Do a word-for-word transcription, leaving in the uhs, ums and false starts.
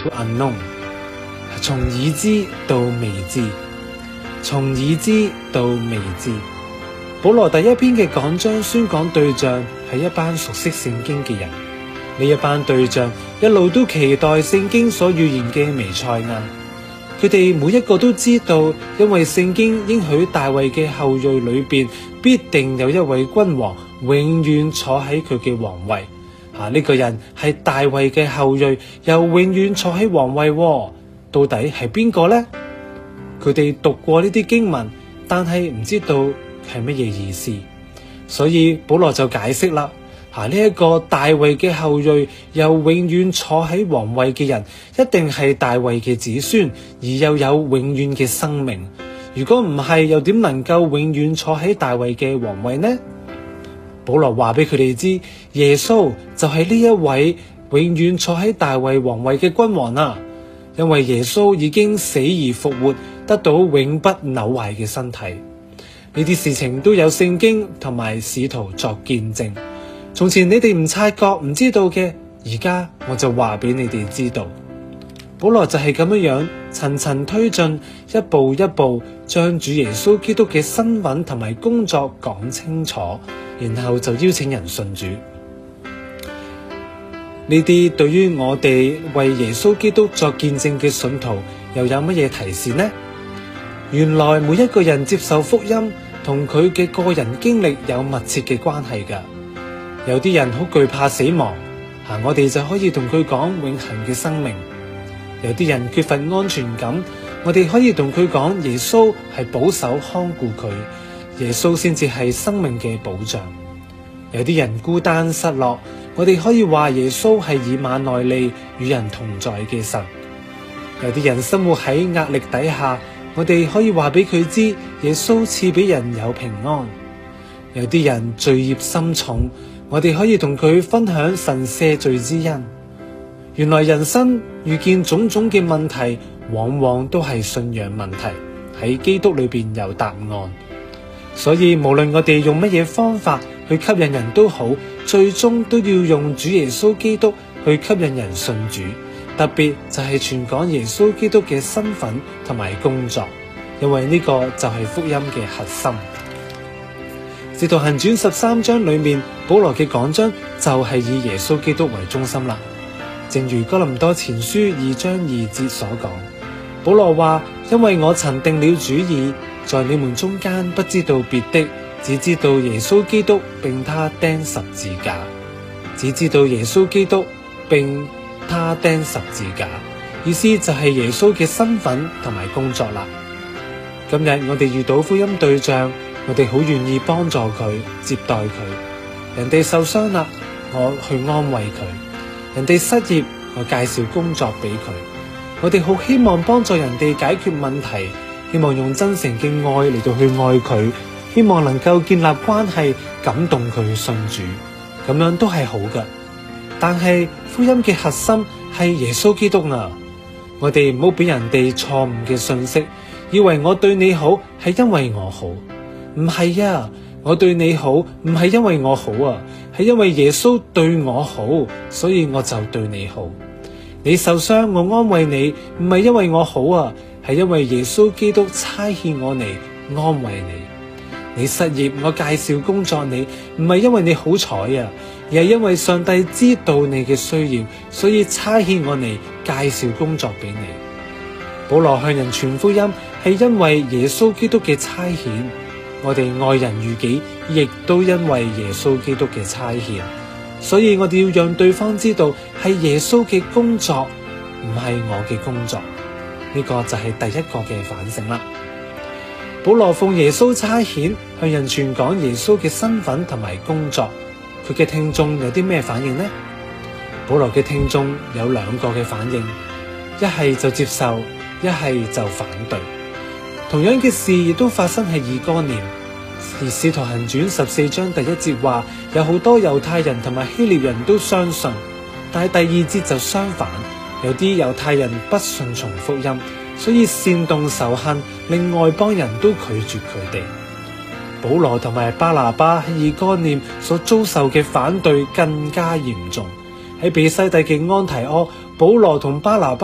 unknown， 從已知到未知，從已知到未知。保羅第一篇嘅講章宣講對象係一班熟悉聖經嘅人，呢一班對象一路都期待聖經所預言嘅彌賽亞。佢哋每一個都知道，因為聖經應許大衛嘅後裔裏邊必定有一位君王永遠坐喺佢嘅皇位。啊，呢個人係大衛嘅後裔，又永遠坐喺皇位，哦，到底係邊個呢？佢哋讀過呢啲經文，但係唔知道係乜嘢意思，所以保羅就解釋啦。啊！呢一個大衛嘅後裔又永遠坐喺皇位嘅人，一定係大衛嘅子孫，而又有永遠嘅生命。如果唔係，又點能夠永遠坐喺大衛嘅皇位呢？保羅話俾佢哋知，耶穌就係呢一位永遠坐喺大衛皇位嘅君王啊！因為耶穌已經死而復活，得到永不朽壞嘅身體。呢啲事情都有聖經同埋使徒作見證。從前你哋唔察覺唔知道嘅，而家我就話俾你哋知道。保羅就係咁樣樣層層推進，一步一步將主耶穌基督嘅身份同埋工作講清楚，然後就邀請人信主。呢啲對於我哋為耶穌基督作見證嘅信徒又有乜嘢提示呢？原來每一個人接受福音同佢嘅個人經歷有密切嘅關係㗎。有啲人好懼怕死亡，啊，我哋就可以同佢講永恆嘅生命。有啲人缺乏安全感，我哋可以同佢講耶穌係保守看顧佢，耶穌先至係生命嘅保障。有啲人孤單失落，我哋可以話耶穌係以馬內利，與人同在嘅神。有啲人生活喺壓力底下，我哋可以話俾佢知耶穌賜俾人有平安。有啲人罪孽深重，我哋可以同佢分享神赦罪之恩。原來人生遇見種種嘅問題，往往都係信仰問題，喺基督裏邊有答案。所以無論我哋用乜嘢方法去吸引人都好，最終都要用主耶穌基督去吸引人信主。特別就係傳講耶穌基督嘅身份同埋工作，因為呢個就係福音嘅核心。使徒行傳十三章裏面，保羅嘅講章就係以耶穌基督為中心啦。正如哥林多前書二章二節所講，保羅話：因為我曾定了主意，在你們中間不知道別的，只知道耶穌基督並他釘十字架，只知道耶穌基督並他釘十字架。意思就係耶穌嘅身份同埋工作啦。今日我哋遇到福音對象，我哋好願意幫助佢，接待佢。人哋受傷啦，我去安慰佢；人哋失業，我介紹工作俾佢。我哋好希望幫助人哋解決問題，希望用真誠嘅愛嚟到去愛佢，希望能夠建立關係，感動佢信主，咁樣都係好嘅。但係福音嘅核心係耶穌基督啊！我哋唔好俾人哋錯誤嘅信息，以為我對你好係因為我好。唔係啊，我對你好唔係因為我好啊，係因為耶穌對我好，所以我就對你好。你受傷，我安慰你，唔係因為我好啊，係因為耶穌基督差遣我嚟安慰你。你失業，我介紹工作你，唔係因為你好彩啊，而係因為上帝知道你嘅需要，所以差遣我嚟介紹工作俾你。保羅向人傳福音，係因為耶穌基督嘅差遣。我哋愛人如己，亦都因為耶穌基督嘅差遣，所以我哋要讓對方知道係耶穌嘅工作，唔係我嘅工作。呢個就係第一個嘅反省啦。保羅奉耶穌差遣向人傳講耶穌嘅身份同埋工作，佢嘅聽眾有啲咩反應呢？保羅嘅聽眾有兩個嘅反應，一係就接受，一係就反對。同樣嘅事亦都發生喺以哥念，而使徒行傳十四章第一節話，有好多猶太人同埋希臘人都相信，但係第二節就相反，有啲猶太人不順從福音，所以煽動仇恨，令外邦人都拒絕佢哋。保羅同埋巴拿巴喺以哥念所遭受嘅反對更加嚴重。喺彼西底嘅安提阿，保羅同巴拿巴